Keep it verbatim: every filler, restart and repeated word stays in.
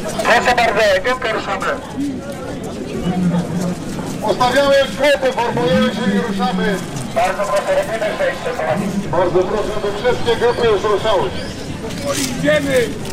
Proszę bardzo, grupkę ruszamy. Ustawiamy sklepy, formujemy się i ruszamy. Bardzo proszę, robimy przejście. Bardzo proszę, by wszystkie grupy już ruszały. Idziemy!